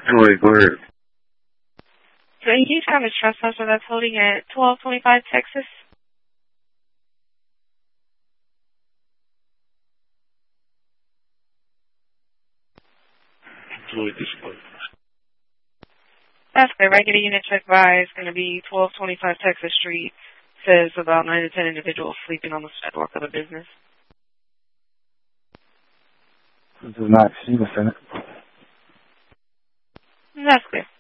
Wait, go ahead. So he's got a trespasser that's holding at 1225 Texas. That's good. Regular unit check by is going to be 1225 Texas Street. Says about 9 to 10 individuals sleeping on the sidewalk of the business. This is not Steve, Senate. That's clear.